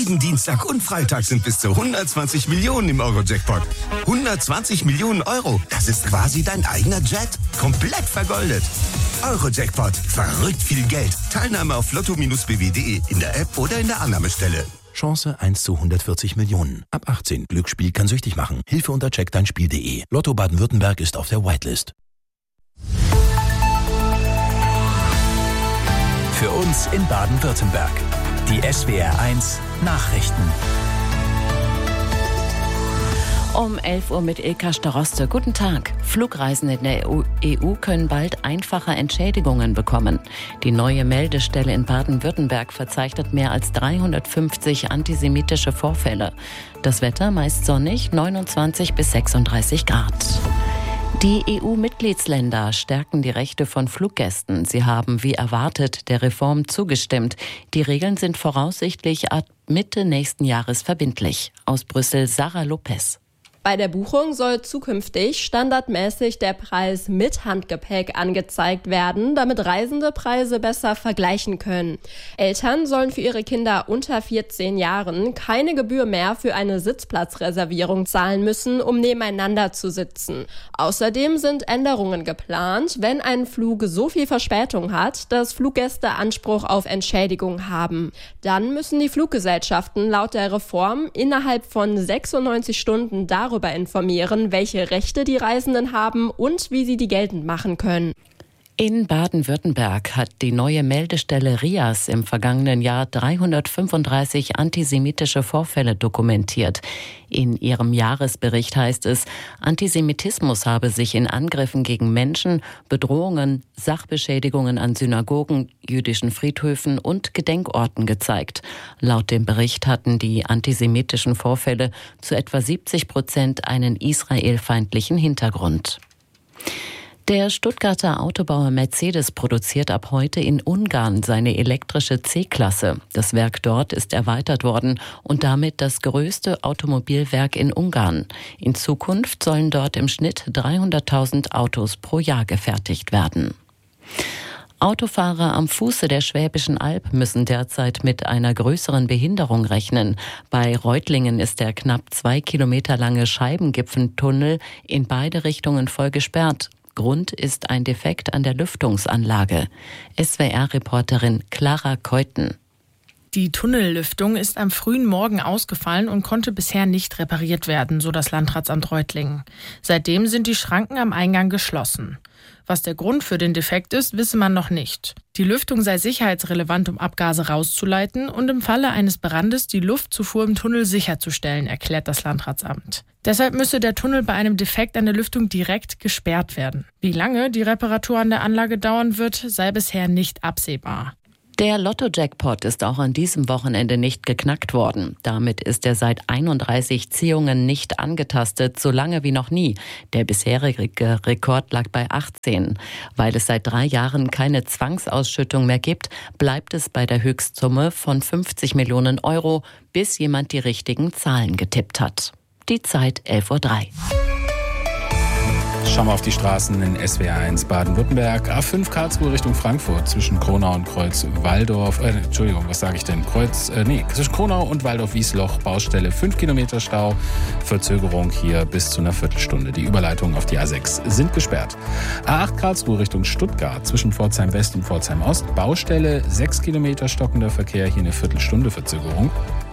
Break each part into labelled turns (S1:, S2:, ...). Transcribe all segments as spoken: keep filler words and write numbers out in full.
S1: Heutigen Dienstag und Freitag sind bis zu hundertzwanzig Millionen im Euro-Jackpot. hundertzwanzig Millionen Euro, das ist quasi dein eigener Jet. Komplett vergoldet. Euro-Jackpot, verrückt viel Geld. Teilnahme auf lotto Bindestrich b w punkt de in der App oder in der Annahmestelle.
S2: Chance eins zu hundertvierzig Millionen. Ab achtzehn. Glücksspiel kann süchtig machen. Hilfe unter check dein Spiel punkt de. Lotto Baden-Württemberg ist auf der Whitelist.
S3: Für uns in Baden-Württemberg. Die S W R eins Nachrichten.
S4: Um elf Uhr mit Ilka Staroste. Guten Tag. Flugreisende in der E U können bald einfache Entschädigungen bekommen. Die neue Meldestelle in Baden-Württemberg verzeichnet mehr als dreihundertfünfzig antisemitische Vorfälle. Das Wetter meist sonnig, neunundzwanzig bis sechsunddreißig Grad. Die E U-Mitgliedsländer stärken die Rechte von Fluggästen. Sie haben, wie erwartet, der Reform zugestimmt. Die Regeln sind voraussichtlich ab Mitte nächsten Jahres verbindlich. Aus Brüssel Sarah Lopez.
S5: Bei der Buchung soll zukünftig standardmäßig der Preis mit Handgepäck angezeigt werden, damit Reisende Preise besser vergleichen können. Eltern sollen für ihre Kinder unter vierzehn Jahren keine Gebühr mehr für eine Sitzplatzreservierung zahlen müssen, um nebeneinander zu sitzen. Außerdem sind Änderungen geplant, wenn ein Flug so viel Verspätung hat, dass Fluggäste Anspruch auf Entschädigung haben. Dann müssen die Fluggesellschaften laut der Reform innerhalb von sechsundneunzig Stunden darüber darüber informieren, welche Rechte die Reisenden haben und wie sie die geltend machen können.
S4: In Baden-Württemberg hat die neue Meldestelle R I A S im vergangenen Jahr dreihundertfünfunddreißig antisemitische Vorfälle dokumentiert. In ihrem Jahresbericht heißt es, Antisemitismus habe sich in Angriffen gegen Menschen, Bedrohungen, Sachbeschädigungen an Synagogen, jüdischen Friedhöfen und Gedenkorten gezeigt. Laut dem Bericht hatten die antisemitischen Vorfälle zu etwa siebzig Prozent einen israelfeindlichen Hintergrund. Der Stuttgarter Autobauer Mercedes produziert ab heute in Ungarn seine elektrische C-Klasse. Das Werk dort ist erweitert worden und damit das größte Automobilwerk in Ungarn. In Zukunft sollen dort im Schnitt dreihunderttausend Autos pro Jahr gefertigt werden. Autofahrer am Fuße der Schwäbischen Alb müssen derzeit mit einer größeren Behinderung rechnen. Bei Reutlingen ist der knapp zwei Kilometer lange Scheibengipfentunnel in beide Richtungen voll gesperrt. Grund ist ein Defekt an der Lüftungsanlage. S W R-Reporterin Clara Keuten.
S6: Die Tunnellüftung ist am frühen Morgen ausgefallen und konnte bisher nicht repariert werden, so das Landratsamt Reutlingen. Seitdem sind die Schranken am Eingang geschlossen. Was der Grund für den Defekt ist, wisse man noch nicht. Die Lüftung sei sicherheitsrelevant, um Abgase rauszuleiten und im Falle eines Brandes die Luftzufuhr im Tunnel sicherzustellen, erklärt das Landratsamt. Deshalb müsse der Tunnel bei einem Defekt an der Lüftung direkt gesperrt werden. Wie lange die Reparatur an der Anlage dauern wird, sei bisher nicht absehbar.
S4: Der Lotto-Jackpot ist auch an diesem Wochenende nicht geknackt worden. Damit ist er seit einunddreißig Ziehungen nicht angetastet, so lange wie noch nie. Der bisherige Rekord lag bei achtzehn. Weil es seit drei Jahren keine Zwangsausschüttung mehr gibt, bleibt es bei der Höchstsumme von fünfzig Millionen Euro, bis jemand die richtigen Zahlen getippt hat. Die Zeit elf Uhr drei.
S7: Schauen wir auf die Straßen in S W R eins Baden-Württemberg. A fünf Karlsruhe Richtung Frankfurt zwischen Kronau und Kreuz-Walldorf. Äh, Entschuldigung, was sage ich denn? Kreuz, äh, nee, zwischen Kronau und Walldorf-Wiesloch. Baustelle fünf Kilometer Stau. Verzögerung hier bis zu einer Viertelstunde. Die Überleitungen auf die A sechs sind gesperrt. A acht Karlsruhe Richtung Stuttgart zwischen Pforzheim West und Pforzheim Ost. Baustelle sechs Kilometer stockender Verkehr. Hier eine Viertelstunde Verzögerung.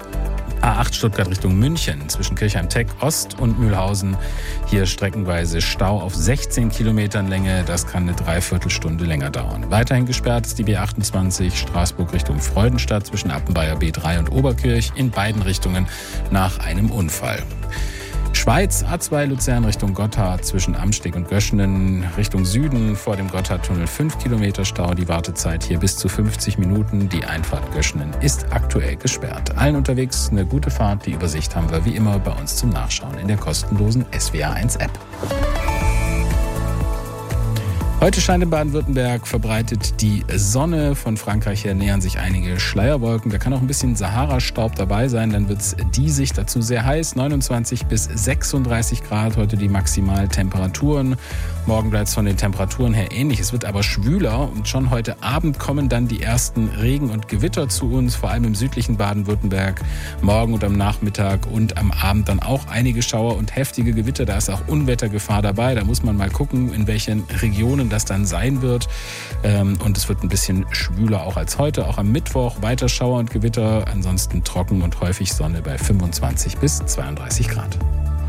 S7: A acht Stuttgart Richtung München zwischen Kirchheim-Teck Ost und Mühlhausen. Hier streckenweise Stau auf sechzehn Kilometern Länge. Das kann eine Dreiviertelstunde länger dauern. Weiterhin gesperrt ist die B achtundzwanzig Straßburg Richtung Freudenstadt zwischen Appenweier B drei und Oberkirch in beiden Richtungen nach einem Unfall. Schweiz, A zwei Luzern Richtung Gotthard zwischen Amsteg und Göschenen Richtung Süden vor dem Gotthardtunnel fünf Kilometer Stau. Die Wartezeit hier bis zu fünfzig Minuten. Die Einfahrt Göschenen ist aktuell gesperrt. Allen unterwegs eine gute Fahrt. Die Übersicht haben wir wie immer bei uns zum Nachschauen in der kostenlosen S W R eins App. Heute scheint in Baden-Württemberg verbreitet die Sonne. Von Frankreich her nähern sich einige Schleierwolken. Da kann auch ein bisschen Sahara-Staub dabei sein. Dann wird es diesig, dazu sehr heiß. neunundzwanzig bis sechsunddreißig Grad heute die Maximaltemperaturen. Morgen bleibt es von den Temperaturen her ähnlich. Es wird aber schwüler und schon heute Abend kommen dann die ersten Regen- und Gewitter zu uns, vor allem im südlichen Baden-Württemberg. Morgen und am Nachmittag und am Abend dann auch einige Schauer und heftige Gewitter. Da ist auch Unwettergefahr dabei. Da muss man mal gucken, in welchen Regionen das dann sein wird. Und es wird ein bisschen schwüler auch als heute. Auch am Mittwoch weiter Schauer und Gewitter. Ansonsten trocken und häufig Sonne bei fünfundzwanzig bis zweiunddreißig Grad.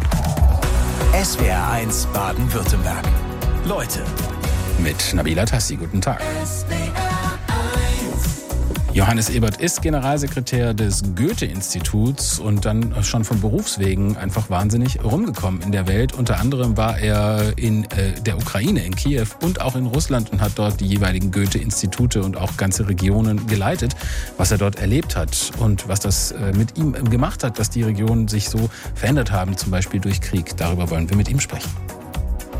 S3: S W R eins Baden-Württemberg. Leute.
S7: Mit Nabila Tassi. Guten Tag. Johannes Ebert ist Generalsekretär des Goethe-Instituts und dann schon von Berufswegen einfach wahnsinnig rumgekommen in der Welt. Unter anderem war er in äh, der Ukraine, in Kiew und auch in Russland und hat dort die jeweiligen Goethe-Institute und auch ganze Regionen geleitet. Was er dort erlebt hat und was das äh, mit ihm gemacht hat, dass die Regionen sich so verändert haben, zum Beispiel durch Krieg. Darüber wollen wir mit ihm sprechen.